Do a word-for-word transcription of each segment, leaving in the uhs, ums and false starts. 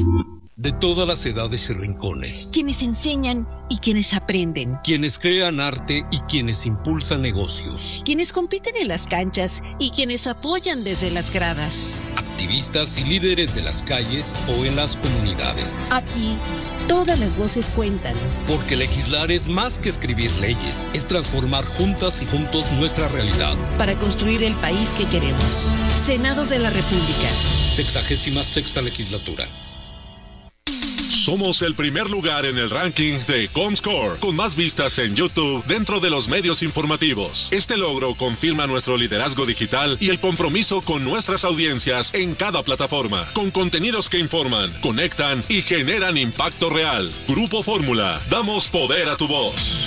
De todas las edades y rincones. Quienes enseñan y quienes aprenden. Quienes crean arte y quienes impulsan negocios. Quienes compiten en las canchas y quienes apoyan desde las gradas. Activistas y líderes de las calles o en las comunidades. Aquí, todas las voces cuentan. Porque legislar es más que escribir leyes. Es transformar juntas y juntos nuestra realidad. Para construir el país que queremos. Senado de la República. Sexagésima sexta legislatura. Somos el primer lugar en el ranking de Comscore, con más vistas en YouTube dentro de los medios informativos. Este logro confirma nuestro liderazgo digital y el compromiso con nuestras audiencias en cada plataforma, con contenidos que informan, conectan y generan impacto real. Grupo Fórmula, damos poder a tu voz.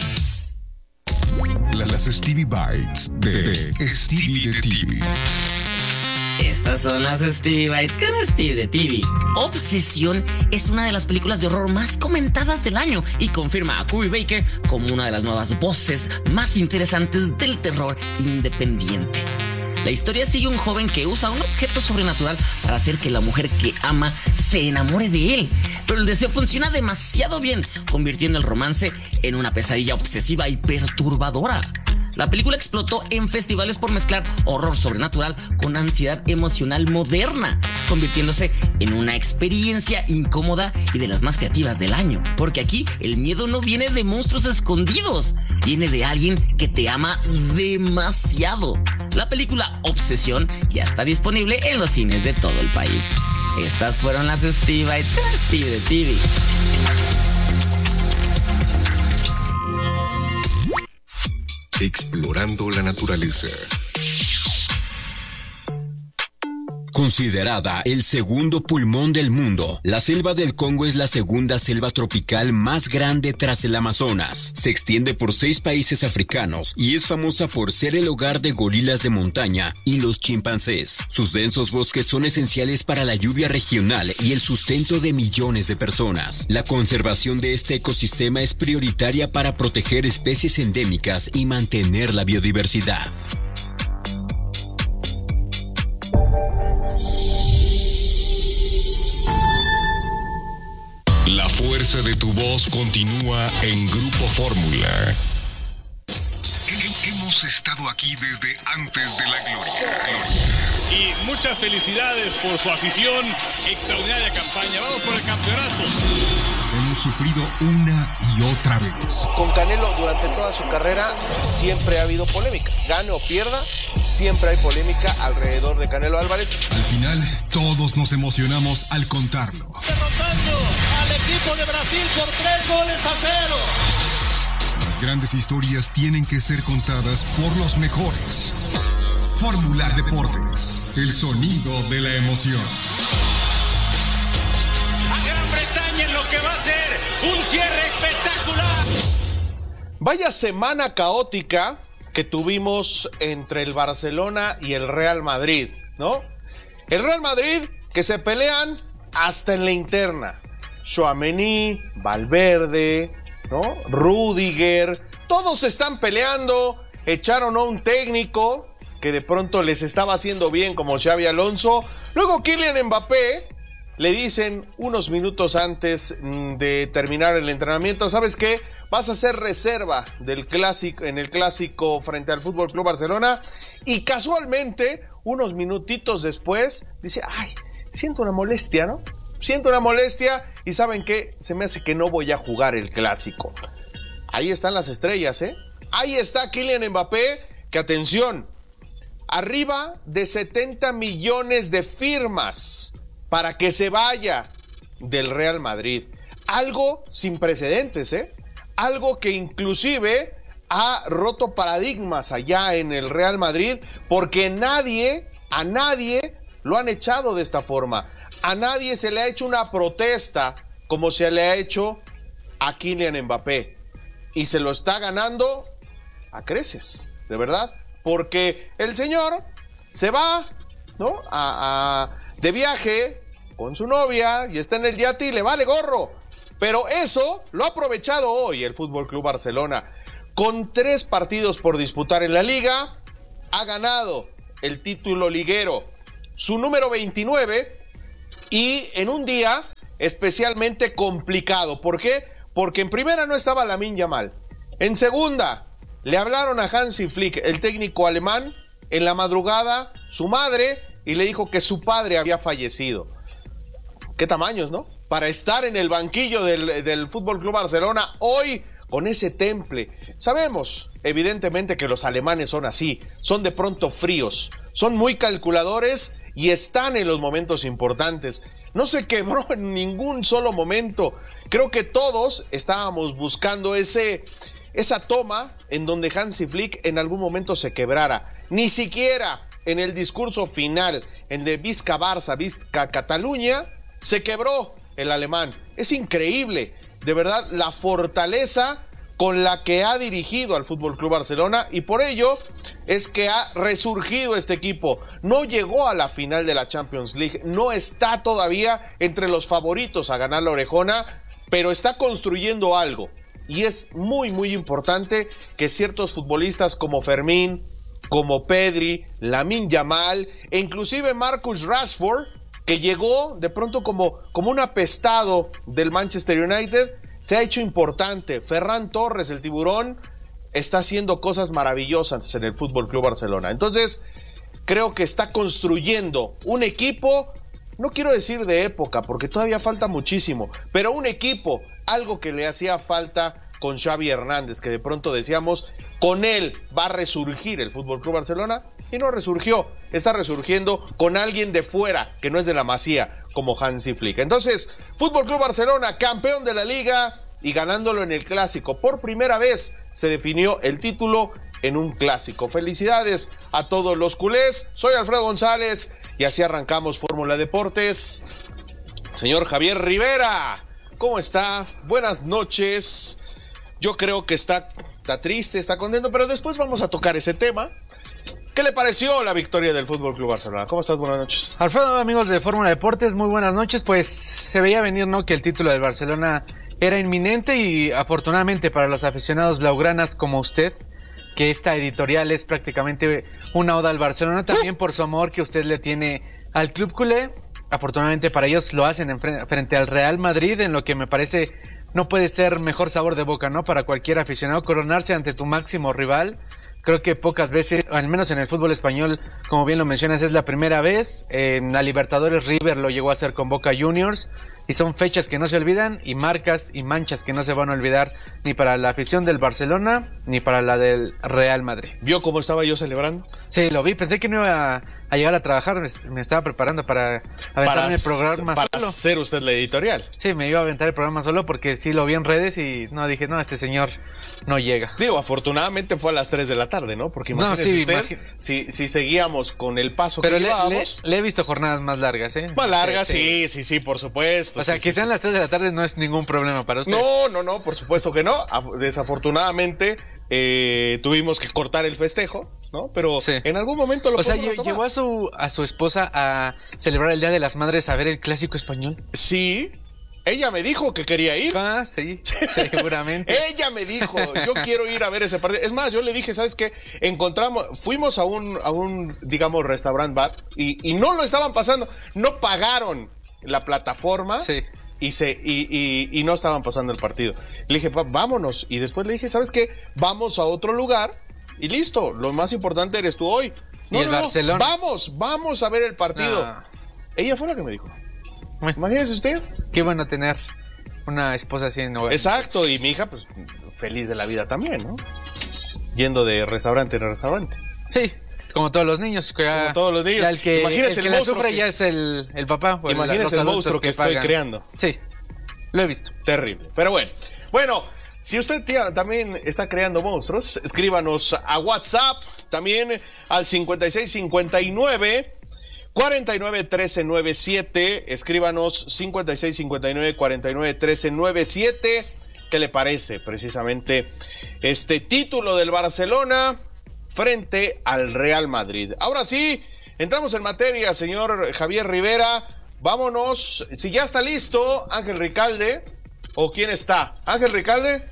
Las Stevie Bites de Stevie de T V. Estas son las Stevie Bites con Steve de T V. Obsesión es una de las películas de horror más comentadas del año y confirma a Curry Baker como una de las nuevas voces más interesantes del terror independiente. La historia sigue a un joven que usa un objeto sobrenatural para hacer que la mujer que ama se enamore de él. Pero el deseo funciona demasiado bien, convirtiendo el romance en una pesadilla obsesiva y perturbadora. La película explotó en festivales por mezclar horror sobrenatural con ansiedad emocional moderna, convirtiéndose en una experiencia incómoda y de las más creativas del año. Porque aquí el miedo no viene de monstruos escondidos, viene de alguien que te ama demasiado. La película Obsesión ya está disponible en los cines de todo el país. Estas fueron las Stevie Bites con Steve de T V. Explorando la naturaleza. Considerada el segundo pulmón del mundo, la selva del Congo es la segunda selva tropical más grande tras el Amazonas. Se extiende por seis países africanos y es famosa por ser el hogar de gorilas de montaña y los chimpancés. Sus densos bosques son esenciales para la lluvia regional y el sustento de millones de personas. La conservación de este ecosistema es prioritaria para proteger especies endémicas y mantener la biodiversidad. La fuerza de tu voz continúa en Grupo Fórmula. Hemos estado aquí desde antes de la gloria. Y muchas felicidades por su afición, extraordinaria campaña. Vamos por el campeonato. Hemos sufrido una y otra vez. Con Canelo durante toda su carrera siempre ha habido polémica. Gane o pierda, siempre hay polémica alrededor de Canelo Álvarez. Al final, todos nos emocionamos al contarlo. Derrotando al equipo de Brasil por tres goles a cero. Las grandes historias tienen que ser contadas por los mejores. Fórmula Deportes, el sonido de la emoción. A Gran Bretaña en lo que va a ser un cierre espectacular. Vaya semana caótica que tuvimos entre el Barcelona y el Real Madrid, ¿no? El Real Madrid que se pelean hasta en la interna. Tchouaméni, Valverde, ¿no? Rüdiger, todos están peleando. Echaron a un técnico que de pronto les estaba haciendo bien como Xabi Alonso. Luego Kylian Mbappé le dicen unos minutos antes de terminar el entrenamiento, ¿sabes qué? Vas a ser reserva del clásico, en el clásico frente al Fútbol Club Barcelona. Y casualmente, unos minutitos después, dice, ay, siento una molestia, ¿no? Siento una molestia y ¿saben qué? Se me hace que no voy a jugar el clásico. Ahí están las estrellas, ¿eh? Ahí está Kylian Mbappé, que atención, arriba de setenta millones de firmas para que se vaya del Real Madrid. Algo sin precedentes, ¿eh? Algo que inclusive ha roto paradigmas allá en el Real Madrid, porque nadie, a nadie lo han echado de esta forma. A nadie se le ha hecho una protesta como se le ha hecho a Kylian Mbappé. Y se lo está ganando a creces, de verdad. Porque el señor se va, ¿no? A, a, de viaje con su novia y está en el yate y le vale gorro. Pero eso lo ha aprovechado hoy el F C Barcelona. Con tres partidos por disputar en la liga, ha ganado el título liguero, su número veintinueve, y en un día especialmente complicado. ¿Por qué? Porque en primera no estaba Lamine Yamal. En segunda, le hablaron a Hansi Flick, el técnico alemán, en la madrugada, su madre, y le dijo que su padre había fallecido. ¿Qué tamaños, no? Para estar en el banquillo del, del F C Barcelona hoy con ese temple. Sabemos, evidentemente, que los alemanes son así, son de pronto fríos, son muy calculadores y están en los momentos importantes. No se quebró en ningún solo momento. Creo que todos estábamos buscando ese, esa toma en donde Hansi Flick en algún momento se quebrara. Ni siquiera en el discurso final, en de Visca Barça, Visca Cataluña, se quebró el alemán. Es increíble, de verdad, la fortaleza con la que ha dirigido al F C Barcelona, y por ello es que ha resurgido este equipo. No llegó a la final de la Champions League, no está todavía entre los favoritos a ganar la orejona, pero está construyendo algo, y es muy muy importante que ciertos futbolistas como Fermín, como Pedri, Lamine Yamal e inclusive Marcus Rashford, que llegó de pronto como, como un apestado del Manchester United, se ha hecho importante. Ferran Torres, el tiburón, está haciendo cosas maravillosas en el F C Barcelona. Entonces, creo que está construyendo un equipo, no quiero decir de época, porque todavía falta muchísimo, pero un equipo, algo que le hacía falta con Xavi Hernández, que de pronto decíamos, con él va a resurgir el F C Barcelona, y no resurgió, está resurgiendo con alguien de fuera, que no es de la Masía, como Hansi Flick. Entonces, F C Barcelona, campeón de la Liga, y ganándolo en el Clásico. Por primera vez se definió el título en un Clásico. Felicidades a todos los culés. Soy Alfredo González, y así arrancamos Fórmula Deportes. Señor Javier Rivera, ¿cómo está? Buenas noches. Yo creo que está, está triste, está contento, pero después vamos a tocar ese tema. ¿Qué le pareció la victoria del F C Barcelona? ¿Cómo estás? Buenas noches. Alfredo, amigos de Fórmula Deportes, muy buenas noches. Pues se veía venir, ¿no?, que el título del Barcelona era inminente, y afortunadamente para los aficionados blaugranas como usted, que esta editorial es prácticamente una oda al Barcelona, también por su amor que usted le tiene al club culé. Afortunadamente para ellos lo hacen en frente, frente al Real Madrid, en lo que me parece no puede ser mejor sabor de boca, ¿no?, para cualquier aficionado, coronarse ante tu máximo rival. Creo que pocas veces, al menos en el fútbol español, como bien lo mencionas, es la primera vez. En la Libertadores River lo llegó a hacer con Boca Juniors, y son fechas que no se olvidan y marcas y manchas que no se van a olvidar ni para la afición del Barcelona ni para la del Real Madrid. ¿Vio cómo estaba yo celebrando? Sí, lo vi. Pensé que no iba a, a llegar a trabajar. Me, me estaba preparando para aventarme para, el programa para solo. ser usted la editorial. Sí, me iba a aventar el programa solo porque sí lo vi en redes y no, dije, no, este señor no llega. Digo, afortunadamente fue a las tres de la tarde, ¿no? Porque imagínese no, sí, usted, imagi- si, si seguíamos con el paso Pero que le, llevábamos. Le, le he visto jornadas más largas, ¿eh? Más largas, sí, sí, sí, sí, por supuesto. O sea, sí, que sí, sean sí. las tres de la tarde no es ningún problema para usted. No, no, no, por supuesto que no. Desafortunadamente eh, tuvimos que cortar el festejo, ¿no? Pero sí, en algún momento lo O sea, ¿llevó a su, a su esposa a celebrar el Día de las Madres a ver el Clásico español? Sí. Ella me dijo que quería ir. Ah, sí, seguramente. Ella me dijo, yo quiero ir a ver ese partido. Es más, yo le dije, ¿sabes qué? Encontramos, fuimos a un, a un digamos, restaurant bar y, y no lo estaban pasando. No pagaron la plataforma. Sí. Y, se, y, y, y no estaban pasando el partido. Le dije, vámonos. Y después le dije, ¿sabes qué? Vamos a otro lugar y listo. Lo más importante eres tú hoy. No, y el no, Barcelona. No. Vamos, vamos a ver el partido. No. Ella fue la que me dijo. Bueno, imagínese usted. Qué bueno tener una esposa así en hogar. Exacto, y mi hija, pues, feliz de la vida también, ¿no? Yendo de restaurante en restaurante. Sí, como todos los niños. Que como todos los niños. El que, imagínese el que el la sufre que... ya es el, el papá. O imagínese el, el monstruo que, que estoy creando. Sí, lo he visto. Terrible, pero bueno. Bueno, si usted tía, también está creando monstruos, escríbanos a WhatsApp, también al cincuenta y seis cincuenta y nueve cuarenta y nueve trece noventa y siete, escríbanos cincuenta y seis cincuenta y nueve cuarenta y nueve trece noventa y siete. ¿Qué le parece precisamente este título del Barcelona frente al Real Madrid? Ahora sí, entramos en materia, señor Javier Rivera. Vámonos, si ya está listo Ángel Ricalde, ¿o quién está? Ángel Ricalde,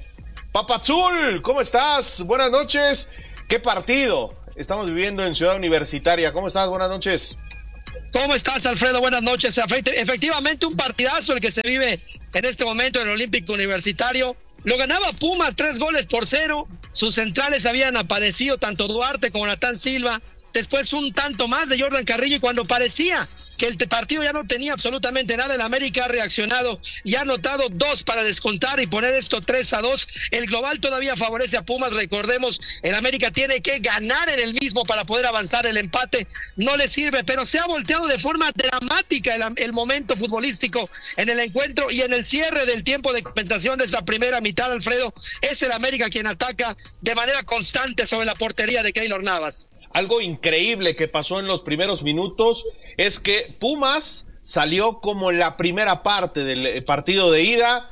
Papazul, ¿cómo estás? Buenas noches. ¿Qué partido estamos viviendo en Ciudad Universitaria? ¿Cómo estás? Buenas noches. ¿Cómo estás, Alfredo? Buenas noches. Efectivamente, un partidazo el que se vive en este momento en el Olímpico Universitario. Lo ganaba Pumas tres goles por cero. Sus centrales habían aparecido, tanto Duarte como Natán Silva. Después un tanto más de Jordan Carrillo, y cuando parecía que el partido ya no tenía absolutamente nada, el América ha reaccionado y ha anotado dos para descontar y poner esto tres a dos. El global todavía favorece a Pumas. Recordemos, el América tiene que ganar en el mismo para poder avanzar. El empate no le sirve, pero se ha volteado de forma dramática el, el momento futbolístico en el encuentro, y en el cierre del tiempo de compensación de esta primera mitad, Alfredo, es el América quien ataca de manera constante sobre la portería de Keylor Navas. Algo increíble que pasó en los primeros minutos es que Pumas salió como la primera parte del partido de ida,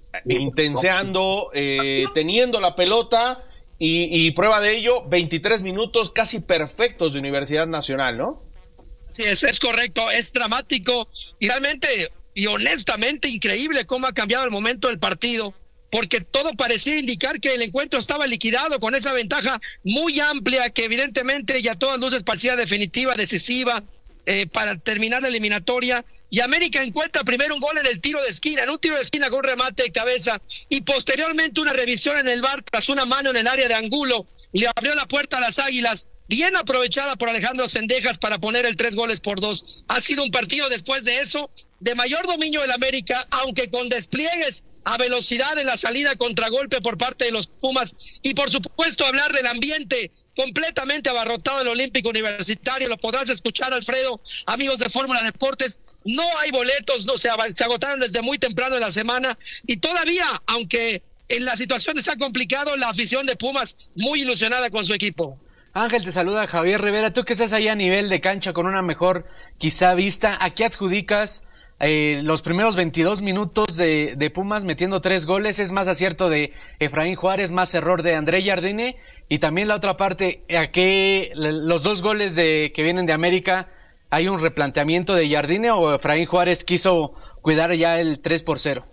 intenseando, eh, teniendo la pelota, y, y prueba de ello, veintitrés minutos casi perfectos de Universidad Nacional, ¿no? Sí, es, es correcto, es dramático y realmente y honestamente increíble cómo ha cambiado el momento del partido, porque todo parecía indicar que el encuentro estaba liquidado con esa ventaja muy amplia que evidentemente ya a todas luces parecía definitiva, decisiva, eh, para terminar la eliminatoria. Y América encuentra primero un gol en el tiro de esquina, en un tiro de esquina con un remate de cabeza, y posteriormente una revisión en el V A R tras una mano en el área de Angulo, le abrió la puerta a las Águilas, bien aprovechada por Alejandro Cendejas para poner el tres goles por dos. Ha sido un partido después de eso de mayor dominio del América, aunque con despliegues a velocidad en la salida contragolpe por parte de los Pumas, y por supuesto hablar del ambiente completamente abarrotado del Olímpico Universitario. Lo podrás escuchar, Alfredo, amigos de Fórmula Deportes, no hay boletos, no se, se agotaron desde muy temprano en la semana, y todavía, aunque en la situación se ha complicado, la afición de Pumas muy ilusionada con su equipo. Ángel, te saluda Javier Rivera. Tú que estás ahí a nivel de cancha con una mejor quizá vista, ¿a qué adjudicas eh, los primeros veintidós minutos de, de Pumas metiendo tres goles? ¿Es más acierto de Efraín Juárez, más error de André Jardine? Y también la otra parte, ¿a qué los dos goles de que vienen de América, hay un replanteamiento de Jardine o Efraín Juárez quiso cuidar ya el tres por cero?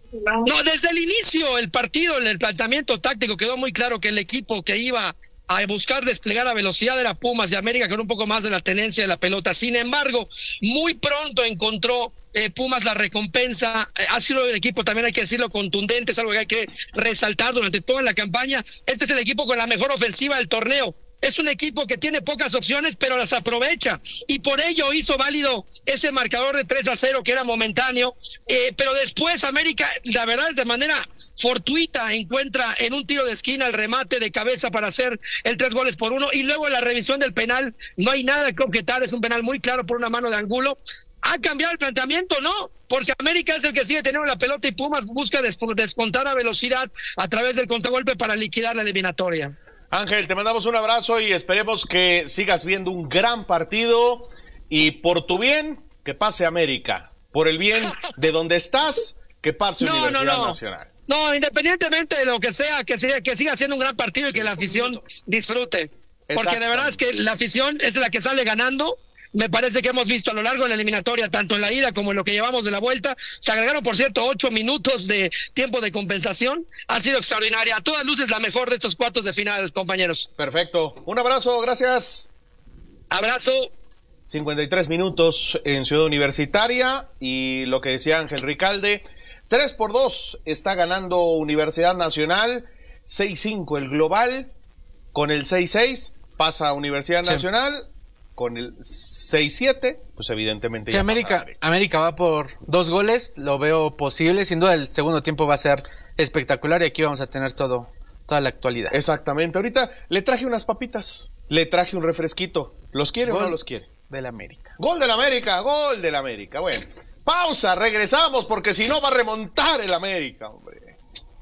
No, desde el inicio el partido, en el planteamiento táctico quedó muy claro que el equipo que iba a buscar desplegar a velocidad era Pumas, de América con un poco más de la tenencia de la pelota. Sin embargo, muy pronto encontró eh, Pumas la recompensa. Eh, ha sido el equipo, también hay que decirlo, contundente, es algo que hay que resaltar durante toda la campaña. Este es el equipo con la mejor ofensiva del torneo. Es un equipo que tiene pocas opciones, pero las aprovecha, y por ello hizo válido ese marcador de tres a cero que era momentáneo, eh, pero después América, la verdad, de manera fortuita encuentra en un tiro de esquina el remate de cabeza para hacer el tres goles por uno, y luego en la revisión del penal no hay nada que objetar, es un penal muy claro por una mano de Angulo. ¿Ha cambiado el planteamiento? No, porque América es el que sigue teniendo la pelota y Pumas busca descontar a velocidad a través del contragolpe para liquidar la eliminatoria. Ángel, te mandamos un abrazo y esperemos que sigas viendo un gran partido, y por tu bien, que pase América. Por el bien de donde estás, que pase no, Universidad no, no. Nacional. No, independientemente de lo que sea, que siga, que siga siendo un gran partido y que la afición disfrute. Porque de verdad es que la afición es la que sale ganando. Me parece que hemos visto a lo largo de la eliminatoria, tanto en la ida como en lo que llevamos de la vuelta. Se agregaron, por cierto, ocho minutos de tiempo de compensación. Ha sido extraordinaria. A todas luces, la mejor de estos cuartos de final, compañeros. Perfecto. Un abrazo, gracias. Abrazo. cincuenta y tres minutos en Ciudad Universitaria, y lo que decía Ángel Ricalde, tres por dos está ganando Universidad Nacional, seis cinco el global, con el seis seis pasa Universidad sí. Nacional, con el seis siete, pues evidentemente... Sí, ya América, América va por dos goles, lo veo posible, sin duda el segundo tiempo va a ser espectacular, y aquí vamos a tener todo, toda la actualidad. Exactamente, ahorita le traje unas papitas, le traje un refresquito, ¿los quiere gol o no los quiere? Del América. Gol del América, gol del América, bueno... Pausa, regresamos, porque si no va a remontar el América, hombre.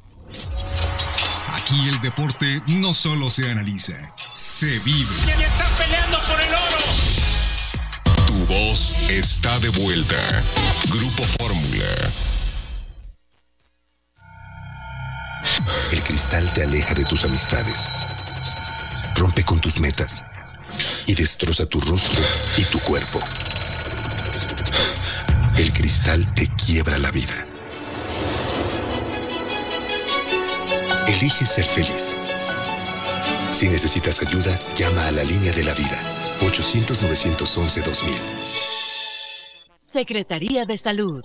Aquí el deporte no solo se analiza, se vive. ¡Y está peleando por el oro! Tu voz está de vuelta. Grupo Fórmula. El cristal te aleja de tus amistades, rompe con tus metas y destroza tu rostro y tu cuerpo. El cristal te quiebra la vida. Elige ser feliz. Si necesitas ayuda, llama a la línea de la vida. ochocientos, novecientos once, dos mil. Secretaría de Salud.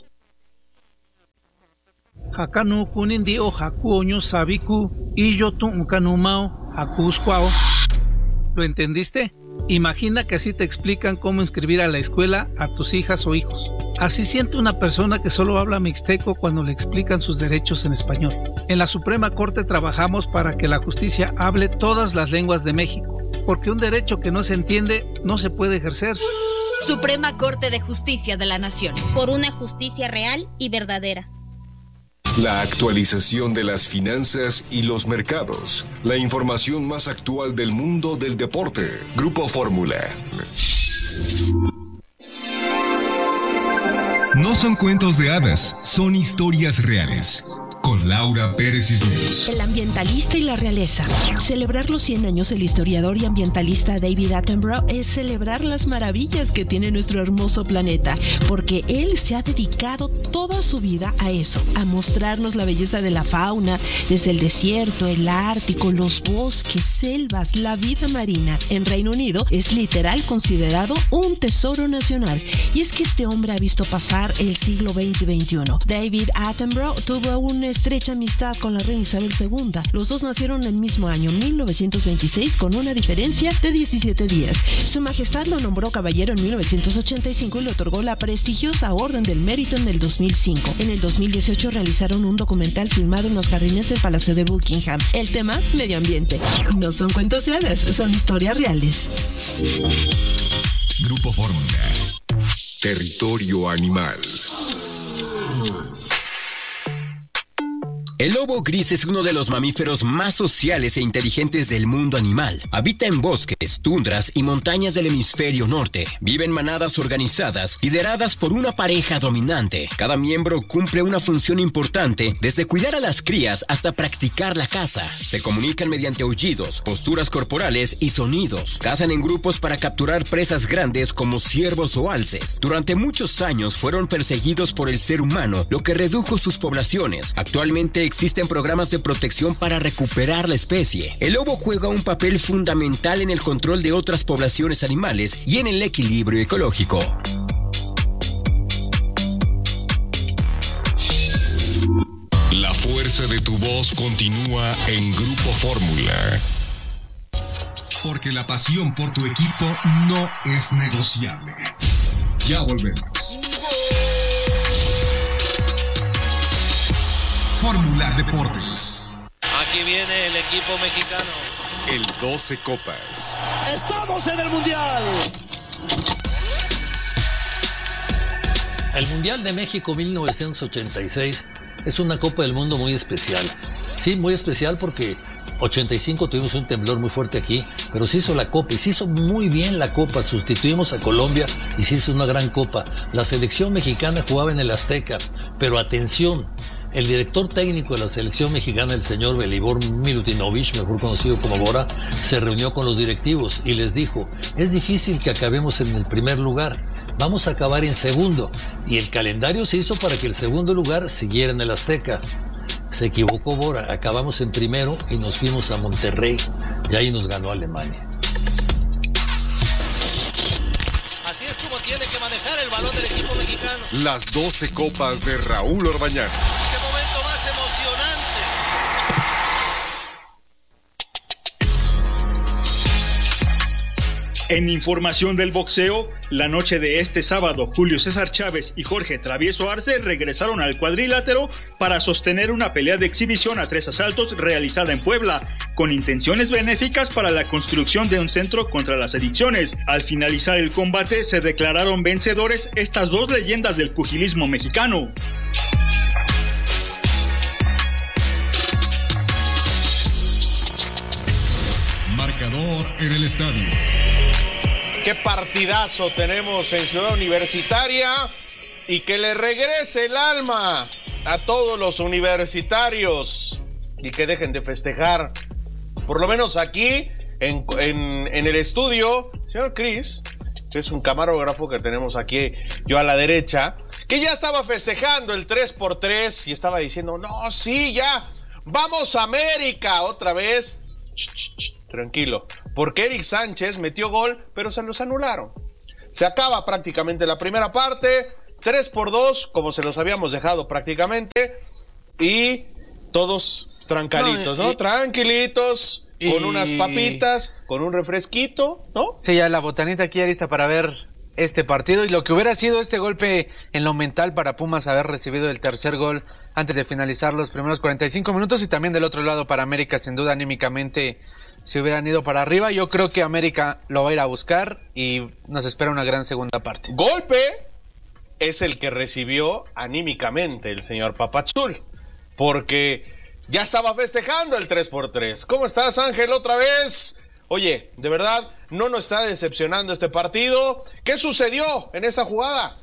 Hakanu kunindi o hakuoño sabiku y yo tu unkanumao hakusquao. ¿Lo entendiste? Imagina que así te explican cómo inscribir a la escuela a tus hijas o hijos. Así siente una persona que solo habla mixteco cuando le explican sus derechos en español. En la Suprema Corte trabajamos para que la justicia hable todas las lenguas de México, porque un derecho que no se entiende no se puede ejercer. Suprema Corte de Justicia de la Nación. Por una justicia real y verdadera. La actualización de las finanzas y los mercados. La información más actual del mundo del deporte. Grupo Fórmula. No son cuentos de hadas, son historias reales. Con Laura Pérez Cisneros. El ambientalista y la realeza. Celebrar los cien años del historiador y ambientalista David Attenborough es celebrar las maravillas que tiene nuestro hermoso planeta, porque él se ha dedicado toda su vida a eso, a mostrarnos la belleza de la fauna, desde el desierto, el Ártico, los bosques, selvas, la vida marina. En Reino Unido es literal considerado un tesoro nacional. Y es que este hombre ha visto pasar el siglo veinte y veintiuno. David Attenborough tuvo un estrecha amistad con la reina Isabel segunda. Los dos nacieron el mismo año, mil novecientos veintiséis, con una diferencia de diecisiete días. Su Majestad lo nombró caballero en mil novecientos ochenta y cinco y le otorgó la prestigiosa Orden del Mérito en el dos mil cinco. En el dos mil dieciocho realizaron un documental filmado en los jardines del Palacio de Buckingham. El tema, medio ambiente. No son cuentos de hadas, son historias reales. Grupo Fórmula. Territorio animal. El lobo gris es uno de los mamíferos más sociales e inteligentes del mundo animal. Habita en bosques, tundras y montañas del hemisferio norte. Vive en manadas organizadas, lideradas por una pareja dominante. Cada miembro cumple una función importante, desde cuidar a las crías hasta practicar la caza. Se comunican mediante aullidos, posturas corporales y sonidos. Cazan en grupos para capturar presas grandes como ciervos o alces. Durante muchos años fueron perseguidos por el ser humano, lo que redujo sus poblaciones. Actualmente existen programas de protección para recuperar la especie. El lobo juega un papel fundamental en el control de otras poblaciones animales y en el equilibrio ecológico. La fuerza de tu voz continúa en Grupo Fórmula. Porque la pasión por tu equipo no es negociable. Ya volvemos. Fórmula Deportes. Aquí viene el equipo mexicano. El doce Copas. ¡Estamos en el Mundial! El Mundial de México mil novecientos ochenta y seis es una Copa del Mundo muy especial. Sí, muy especial porque ochenta y cinco tuvimos un temblor muy fuerte aquí, pero se hizo la Copa y se hizo muy bien la Copa. Sustituimos a Colombia y se hizo una gran Copa. La selección mexicana jugaba en el Azteca, pero atención, el director técnico de la selección mexicana, el señor Belibor Milutinovich, mejor conocido como Bora, se reunió con los directivos y les dijo: es difícil que acabemos en el primer lugar, vamos a acabar en segundo. Y el calendario se hizo para que el segundo lugar siguiera en el Azteca. Se equivocó Bora, acabamos en primero y nos fuimos a Monterrey y ahí nos ganó Alemania. Así es como tiene que manejar el balón del equipo mexicano. Las doce Copas de Raúl Orbañán. Este momento más emocionante. En información del boxeo, la noche de este sábado, Julio César Chávez y Jorge Travieso Arce regresaron al cuadrilátero para sostener una pelea de exhibición a tres asaltos realizada en Puebla, con intenciones benéficas para la construcción de un centro contra las adicciones. Al finalizar el combate, se declararon vencedores estas dos leyendas del pugilismo mexicano. Marcador en el estadio. Qué partidazo tenemos en Ciudad Universitaria y que le regrese el alma a todos los universitarios y que dejen de festejar. Por lo menos aquí en, en, en el estudio, señor Chris, que es un camarógrafo que tenemos aquí, yo a la derecha, que ya estaba festejando el tres por tres y estaba diciendo: no, sí, ya, vamos a América otra vez. Ch, ch, ch, tranquilo, porque Eric Sánchez metió gol, pero se los anularon. Se acaba prácticamente la primera parte, tres por dos, como se los habíamos dejado prácticamente, y todos tranquilitos, ¿no? No, y, ¿no? Tranquilitos, y, con unas papitas, con un refresquito, ¿no? Sí, ya la botanita aquí ya lista para ver este partido, y lo que hubiera sido este golpe en lo mental para Pumas haber recibido el tercer gol antes de finalizar los primeros cuarenta y cinco minutos, y también del otro lado para América, sin duda anímicamente si hubieran ido para arriba. Yo creo que América lo va a ir a buscar y nos espera una gran segunda parte. Golpe es el que recibió anímicamente el señor Papazul, porque ya estaba festejando el tres por tres. ¿Cómo estás, Ángel, otra vez? Oye, de verdad, no nos está decepcionando este partido. ¿Qué sucedió en esta jugada?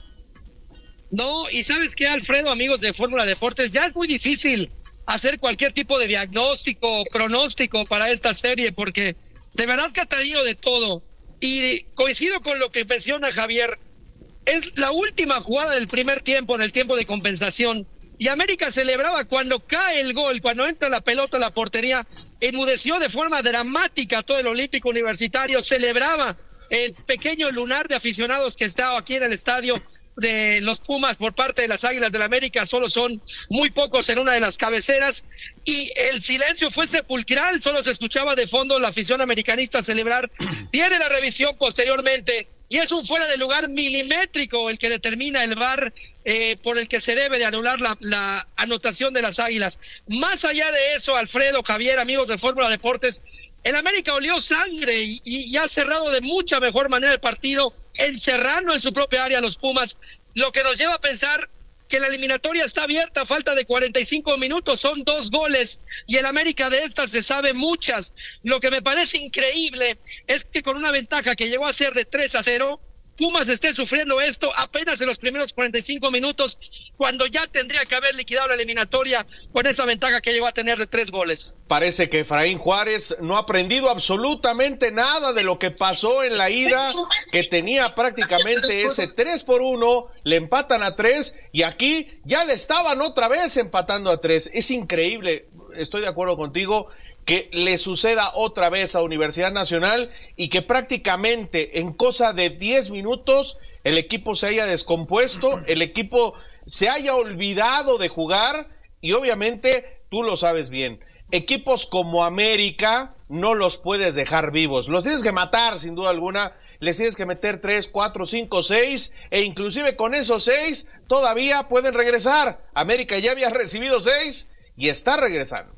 No, y ¿sabes qué, Alfredo, amigos de Fórmula Deportes? Ya es muy difícil hacer cualquier tipo de diagnóstico, pronóstico para esta serie, porque de verdad que ha tenido de todo. Y coincido con lo que menciona Javier, es la última jugada del primer tiempo, en el tiempo de compensación, y América celebraba cuando cae el gol, cuando entra la pelota a la portería, enmudeció de forma dramática todo el Olímpico Universitario, celebraba el pequeño lunar de aficionados que estaba aquí en el estadio de los Pumas por parte de las Águilas del América. Solo son muy pocos en una de las cabeceras, y el silencio fue sepulcral, solo se escuchaba de fondo la afición americanista celebrar. Viene la revisión posteriormente, y es un fuera de lugar milimétrico el que determina el V A R, eh, por el que se debe de anular la, la anotación de las Águilas. Más allá de eso, Alfredo, Javier, amigos de Fórmula Deportes, el América olió sangre y, y ha cerrado de mucha mejor manera el partido, encerrando en su propia área a los Pumas, lo que nos lleva a pensar que la eliminatoria está abierta a falta de cuarenta y cinco minutos, son dos goles, y el América de estas se sabe muchas. Lo que me parece increíble es que con una ventaja que llegó a ser de tres a cero, Pumas esté sufriendo esto apenas en los primeros cuarenta y cinco minutos, cuando ya tendría que haber liquidado la eliminatoria con esa ventaja que llegó a tener de tres goles. Parece que Efraín Juárez no ha aprendido absolutamente nada de lo que pasó en la ida, que tenía prácticamente ese tres por uno, le empatan a tres, y aquí ya le estaban otra vez empatando a tres. Es increíble, estoy de acuerdo contigo, que le suceda otra vez a Universidad Nacional y que prácticamente en cosa de diez minutos el equipo se haya descompuesto, el equipo se haya olvidado de jugar, y obviamente tú lo sabes bien, equipos como América no los puedes dejar vivos, los tienes que matar sin duda alguna, les tienes que meter tres, cuatro, cinco, seis, e inclusive con esos seis todavía pueden regresar. América ya había recibido seis y está regresando.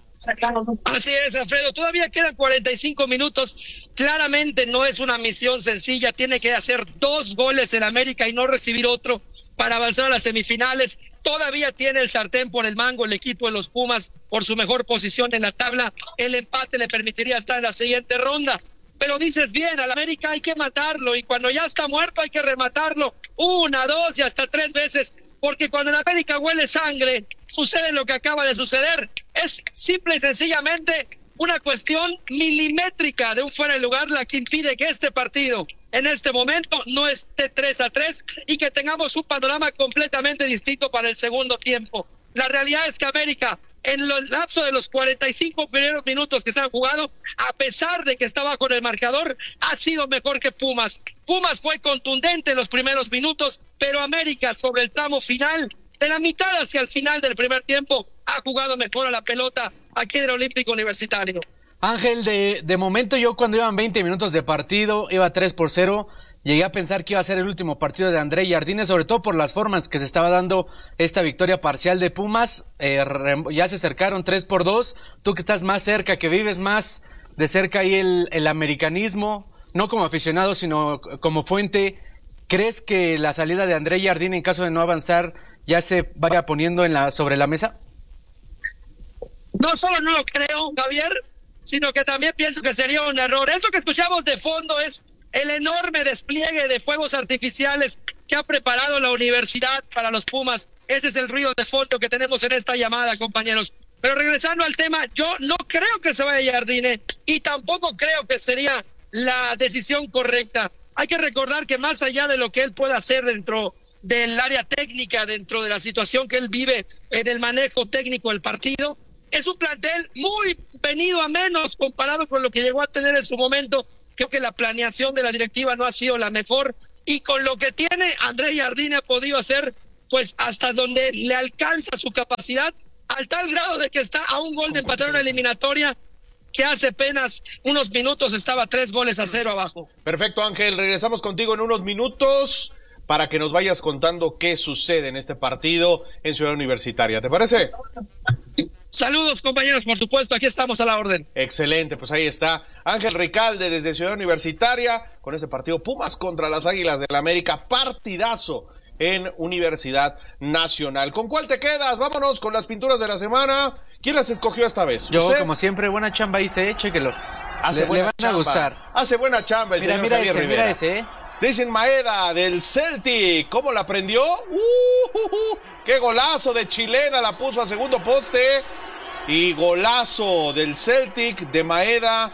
Así es, Alfredo, todavía quedan cuarenta y cinco minutos, claramente no es una misión sencilla, tiene que hacer dos goles en América y no recibir otro para avanzar a las semifinales. Todavía tiene el sartén por el mango el equipo de los Pumas por su mejor posición en la tabla, el empate le permitiría estar en la siguiente ronda. Pero dices bien, al América hay que matarlo, y cuando ya está muerto hay que rematarlo una, dos y hasta tres veces, porque cuando en América huele sangre, sucede lo que acaba de suceder. Es simple y sencillamente una cuestión milimétrica de un fuera de lugar la que impide que este partido en este momento no esté tres a tres y que tengamos un panorama completamente distinto para el segundo tiempo. La realidad es que América, en el lapso de los cuarenta y cinco primeros minutos que se han jugado, a pesar de que estaba con el marcador, ha sido mejor que Pumas. Pumas fue contundente en los primeros minutos, pero América sobre el tramo final, de la mitad hacia el final del primer tiempo, ha jugado mejor a la pelota aquí en el Olímpico Universitario. Ángel, de, de momento yo cuando iban veinte minutos de partido, iba tres por cero, llegué a pensar que iba a ser el último partido de André Jardine, sobre todo por las formas que se estaba dando esta victoria parcial de Pumas. Eh, ya se acercaron tres por dos. Tú que estás más cerca, que vives más de cerca ahí el, el americanismo, no como aficionado, sino como fuente, ¿crees que la salida de André Jardine, en caso de no avanzar, ya se vaya poniendo en la, sobre la mesa? No solo no lo creo, Javier, sino que también pienso que sería un error. Eso que escuchamos de fondo es el enorme despliegue de fuegos artificiales que ha preparado la universidad para los Pumas. Ese es el ruido de fondo que tenemos en esta llamada, compañeros. Pero regresando al tema, yo no creo que se vaya Jardine y tampoco creo que sería la decisión correcta. Hay que recordar que más allá de lo que él pueda hacer dentro del área técnica, dentro de la situación que él vive en el manejo técnico del partido, es un plantel muy venido a menos comparado con lo que llegó a tener en su momento Creo que la planeación de la directiva no ha sido la mejor y con lo que tiene, André Jardine ha podido hacer pues hasta donde le alcanza su capacidad, al tal grado de que está a un gol de empatar una eliminatoria que hace apenas unos minutos estaba tres goles a cero abajo. Perfecto, Ángel, regresamos contigo en unos minutos para que nos vayas contando qué sucede en este partido en Ciudad Universitaria, ¿te parece? Saludos, compañeros, por supuesto, aquí estamos a la orden. Excelente, pues ahí está Ángel Ricalde desde Ciudad Universitaria con ese partido Pumas contra las Águilas del América, partidazo en Universidad Nacional. ¿Con cuál te quedas? Vámonos con las pinturas de la semana. ¿Quién las escogió esta vez? Yo, ¿Usted? Como siempre, buena chamba hice, eh, chéquelos. Hace le, buena le van chamba. a gustar. Hace buena chamba el mira, señor mira Javier ese, Rivera. Mira ese, eh. Dicen Maeda del Celtic, ¿cómo la prendió? Uh, uh, uh, ¡Qué golazo de chilena! La puso a segundo poste. Y golazo del Celtic de Maeda,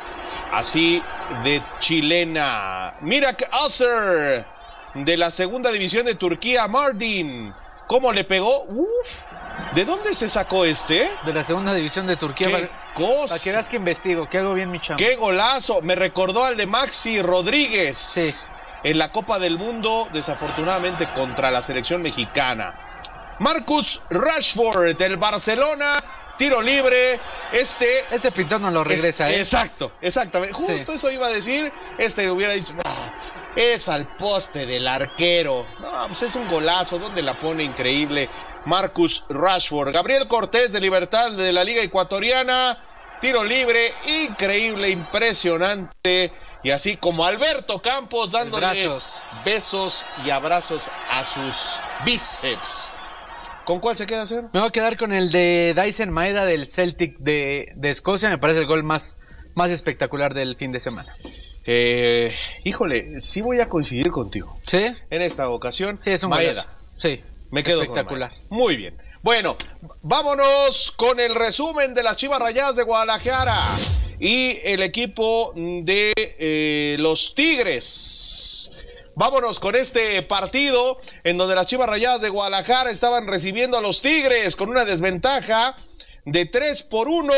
así de chilena. Mira que Acer de la segunda división de Turquía, Mardin, ¿cómo le pegó? Uf, ¿de dónde se sacó este? De la segunda división de Turquía. ¿Qué para, cosa? Para que veas que investigo, que hago bien mi chamba. ¡Qué golazo! Me recordó al de Maxi Rodríguez. Sí. En la Copa del Mundo, desafortunadamente contra la selección mexicana. Marcus Rashford del Barcelona. Tiro libre, este... Este pintor no lo regresa, es, ¿eh? Exacto, exactamente. Justo sí. Eso iba a decir. Este hubiera dicho, ah, es al poste del arquero. No, pues es un golazo. ¿Dónde la pone? Increíble. Marcus Rashford. Gabriel Cortés de Libertad de la Liga Ecuatoriana. Tiro libre, increíble, impresionante. Y así como Alberto Campos dándole Brazos. besos y abrazos a sus bíceps. ¿Con cuál se queda, hacer? Me voy a quedar con el de Dyson Maeda del Celtic de, de Escocia. Me parece el gol más, más espectacular del fin de semana. Eh, híjole, sí voy a coincidir contigo. ¿Sí? En esta ocasión. Sí, es un Maeda. golazo. Sí, me quedo espectacular. Con Muy bien. Bueno, vámonos con el resumen de las Chivas Rayadas de Guadalajara y el equipo de eh, los Tigres. Vámonos con este partido en donde las Chivas Rayadas de Guadalajara estaban recibiendo a los Tigres con una desventaja de tres por uno.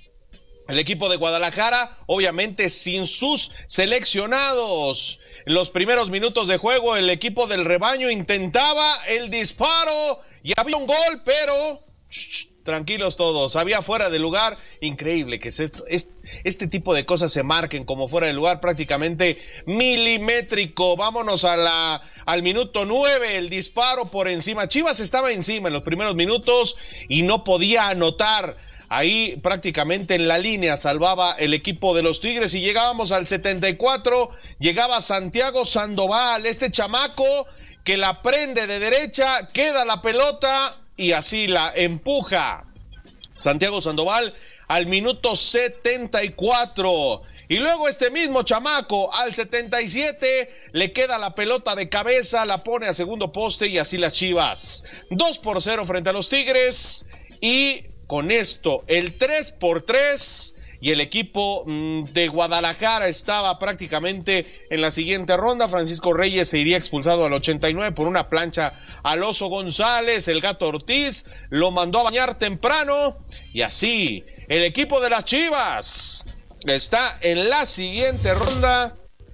El equipo de Guadalajara, obviamente sin sus seleccionados. En los primeros minutos de juego, el equipo del rebaño intentaba el disparo y había un gol, pero... Shh, tranquilos todos, había fuera de lugar. Increíble que este, este tipo de cosas se marquen como fuera de lugar, prácticamente milimétrico. Vámonos a la, al minuto nueve, el disparo por encima. Chivas estaba encima en los primeros minutos y no podía anotar. Ahí prácticamente en la línea salvaba el equipo de los Tigres y llegábamos al setenta y cuatro, llegaba Santiago Sandoval, este chamaco que la prende de derecha, queda la pelota y así la empuja Santiago Sandoval al minuto setenta y cuatro. Y luego este mismo chamaco al setenta y siete le queda la pelota de cabeza, la pone a segundo poste y así las Chivas. dos por cero frente a los Tigres y con esto el tres por tres. Y el equipo de Guadalajara estaba prácticamente en la siguiente ronda. Francisco Reyes se iría expulsado al ochenta y nueve por una plancha al Oso González. El Gato Ortiz lo mandó a bañar temprano. Y así, el equipo de las Chivas está en la siguiente ronda.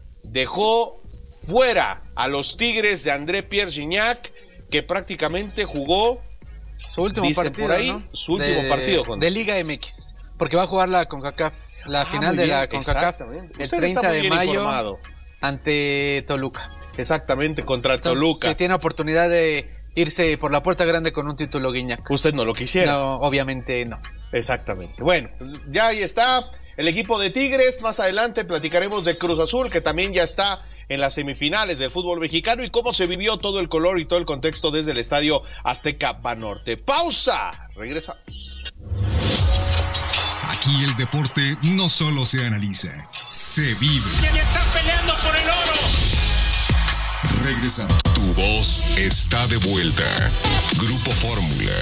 Dejó fuera a los Tigres de André Pierre Gignac, que prácticamente jugó su último partido, por ahí, ¿no? su último de, partido con de Liga M X. Porque va a jugar la CONCACAF, la ah, final de bien, la CONCACAF el treinta de mayo informado. Ante Toluca. Exactamente, contra Entonces, Toluca. Sí, tiene oportunidad de irse por la puerta grande con un título Guiñac. Usted no lo quisiera. No, obviamente no. Exactamente. Bueno, ya ahí está el equipo de Tigres. Más adelante platicaremos de Cruz Azul, que también ya está en las semifinales del fútbol mexicano y cómo se vivió todo el color y todo el contexto desde el Estadio Azteca Banorte. ¡Pausa! Regresamos. Aquí el deporte no solo se analiza, se vive. ¡Y están peleando por el oro! Regresamos. Tu voz está de vuelta. Grupo Fórmula.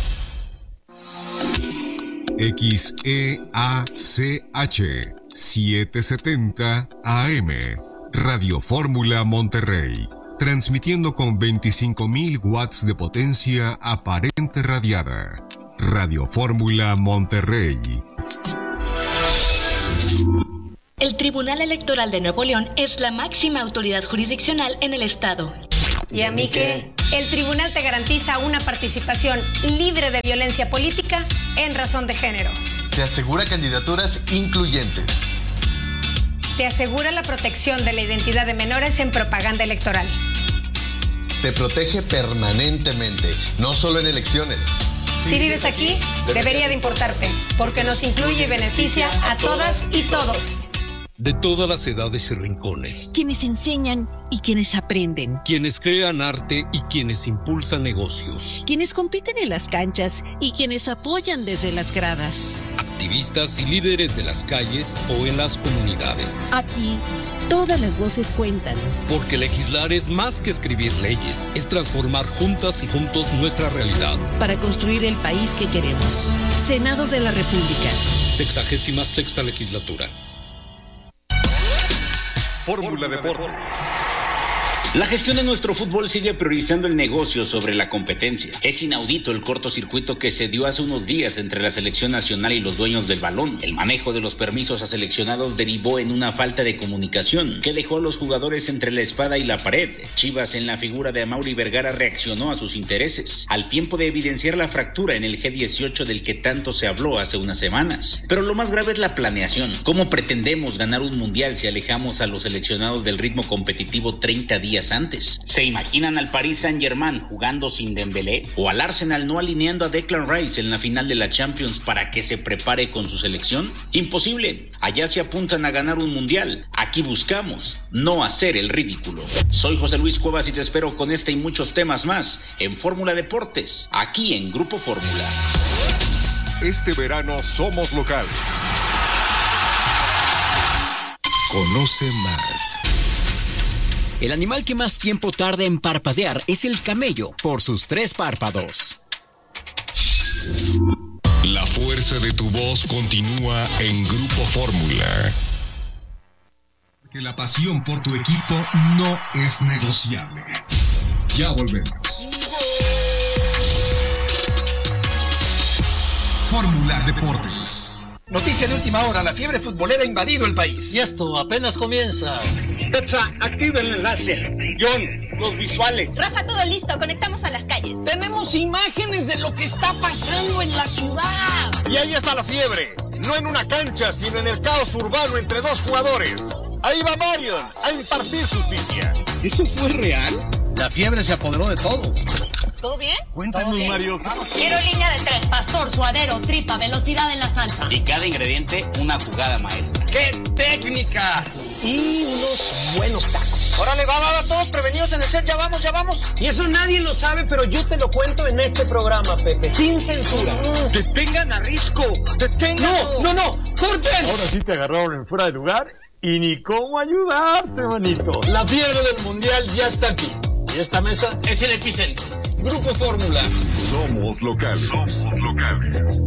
X E A C H setecientos setenta A M. Radio Fórmula Monterrey. Transmitiendo con veinticinco mil watts de potencia aparente radiada. Radio Fórmula Monterrey. El Tribunal Electoral de Nuevo León es la máxima autoridad jurisdiccional en el estado. ¿Y a mí qué? El tribunal te garantiza una participación libre de violencia política en razón de género. Te asegura candidaturas incluyentes. Te asegura la protección de la identidad de menores en propaganda electoral. Te protege permanentemente, no solo en elecciones. Si vives aquí, debería de importarte, porque nos incluye y beneficia a todas y todos. De todas las edades y rincones. Quienes enseñan y quienes aprenden. Quienes crean arte y quienes impulsan negocios. Quienes compiten en las canchas y quienes apoyan desde las gradas. Activistas y líderes de las calles o en las comunidades. Aquí, todas las voces cuentan. Porque legislar es más que escribir leyes. Es transformar juntas y juntos nuestra realidad. Para construir el país que queremos. Senado de la República. Sexagésima sexta legislatura. Fórmula Deportes. La gestión de nuestro fútbol sigue priorizando el negocio sobre la competencia. Es inaudito el cortocircuito que se dio hace unos días entre la selección nacional y los dueños del balón. El manejo de los permisos a seleccionados derivó en una falta de comunicación que dejó a los jugadores entre la espada y la pared. Chivas, en la figura de Amaury Vergara, reaccionó a sus intereses, al tiempo de evidenciar la fractura en el G dieciocho del que tanto se habló hace unas semanas. Pero lo más grave es la planeación. ¿Cómo pretendemos ganar un mundial si alejamos a los seleccionados del ritmo competitivo treinta días antes? ¿Se imaginan al Paris Saint-Germain jugando sin Dembélé? ¿O al Arsenal no alineando a Declan Rice en la final de la Champions para que se prepare con su selección? Imposible. Allá se apuntan a ganar un mundial. Aquí buscamos no hacer el ridículo. Soy José Luis Cuevas y te espero con este y muchos temas más en Fórmula Deportes, aquí en Grupo Fórmula. Este verano somos locales. Conoce más. El animal que más tiempo tarda en parpadear es el camello, por sus tres párpados. La fuerza de tu voz continúa en Grupo Fórmula. Que la pasión por tu equipo no es negociable. Ya volvemos. Fórmula Deportes. Noticia de última hora, la fiebre futbolera ha invadido el país. Y esto apenas comienza. Petsa, activa el enlace. John, los visuales. Rafa, todo listo, conectamos a las calles. Tenemos imágenes de lo que está pasando en la ciudad. Y ahí está la fiebre, no en una cancha, sino en el caos urbano entre dos jugadores. Ahí va Marion a impartir justicia. ¿Eso fue real? La fiebre se apoderó de todo. ¿Todo bien? Cuéntanos, Mario. Vamos. Quiero línea de tres, pastor, suadero, tripa, velocidad en la salsa. Y cada ingrediente, una jugada maestra. ¡Qué técnica! Y unos buenos tacos. Órale, va, va, va, todos prevenidos en el set, ya vamos, ya vamos. Y eso nadie lo sabe, pero yo te lo cuento en este programa, Pepe, sin censura. Mm. ¡Detengan a Risco! ¡Detengan! ¡No, no, no! ¡Corten! Ahora sí te agarraron en fuera de lugar y ni cómo ayudarte, manito. La fiebre del mundial ya está aquí. Y esta mesa es el epicentro. Grupo Fórmula. Somos locales. Somos locales.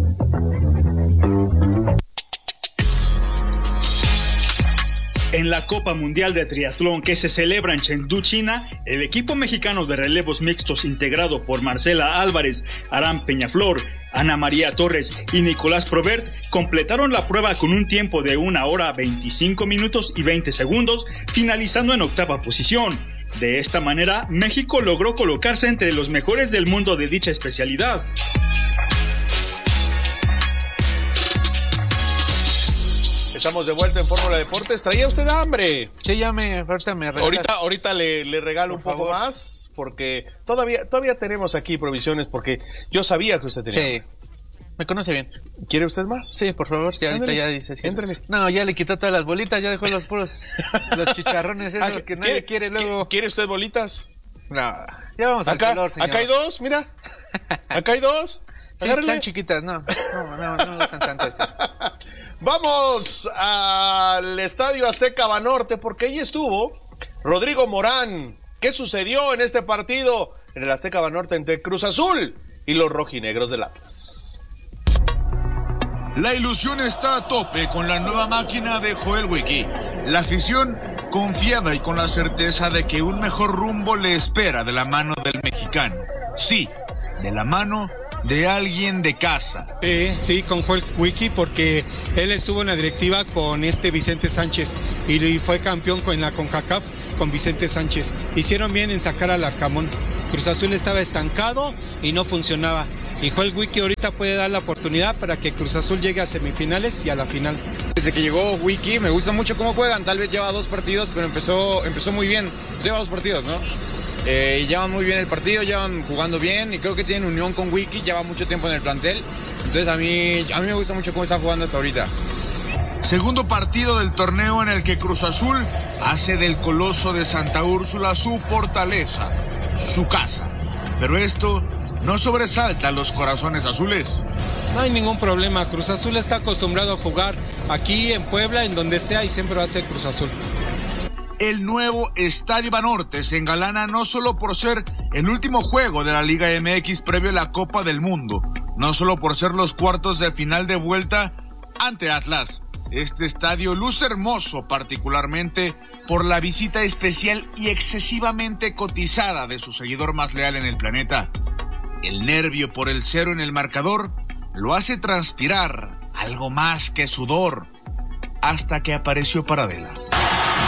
En la Copa Mundial de Triatlón que se celebra en Chengdu, China, el equipo mexicano de relevos mixtos integrado por Marcela Álvarez, Aram Peñaflor, Ana María Torres y Nicolás Probert completaron la prueba con un tiempo de una hora veinticinco minutos y veinte segundos, finalizando en octava posición. De esta manera, México logró colocarse entre los mejores del mundo de dicha especialidad. Estamos de vuelta en Fórmula Deportes. ¿Traía usted hambre? Sí, ya me, ahorita me regalas. Ahorita, ahorita le, le regalo Por un poco favor. más, porque todavía, todavía tenemos aquí provisiones, porque yo sabía que usted tenía Sí, hambre. Me conoce bien. ¿Quiere usted más? Sí, por favor, ya ahorita ya dice sí. Éntrale. No, ya le quitó todas las bolitas, ya dejó los puros, los chicharrones, eso que nadie quiere luego. ¿Quiere usted bolitas? No, ya vamos acá, al color, señor. Acá hay dos, mira. Acá hay dos. Sí, están chiquitas, no. No, no, no me gustan tanto esto. Vamos al Estadio Azteca Banorte, porque ahí estuvo Rodrigo Morán. ¿Qué sucedió en este partido en el Azteca Banorte entre Cruz Azul y los rojinegros del Atlas? La ilusión está a tope con la nueva máquina de Joel Wiki. La afición confiada y con la certeza de que un mejor rumbo le espera de la mano del mexicano. Sí, de la mano de alguien de casa. Sí, sí, con Joel Wiki, porque él estuvo en la directiva con este Vicente Sánchez y fue campeón con la CONCACAF con Vicente Sánchez. Hicieron bien en sacar al Arcamón. Cruz Azul estaba estancado y no funcionaba. Y Joel Wiki ahorita puede dar la oportunidad para que Cruz Azul llegue a semifinales y a la final. Desde que llegó Wiki me gusta mucho cómo juegan. Tal vez lleva dos partidos, pero empezó, empezó muy bien. Lleva dos partidos, ¿no? Eh, y llevan muy bien el partido, llevan jugando bien y creo que tienen unión con Wiki, lleva mucho tiempo en el plantel. Entonces a mí, a mí me gusta mucho cómo está jugando hasta ahorita. Segundo partido del torneo en el que Cruz Azul hace del Coloso de Santa Úrsula su fortaleza, su casa. Pero esto no sobresalta a los corazones azules. No hay ningún problema, Cruz Azul está acostumbrado a jugar aquí en Puebla, en donde sea, y siempre va a ser Cruz Azul. El nuevo Estadio Banorte se engalana no solo por ser el último juego de la Liga M X previo a la Copa del Mundo, no solo por ser los cuartos de final de vuelta ante Atlas. Este estadio luce hermoso particularmente por la visita especial y excesivamente cotizada de su seguidor más leal en el planeta. El nervio por el cero en el marcador lo hace transpirar algo más que sudor, hasta que apareció Paradela.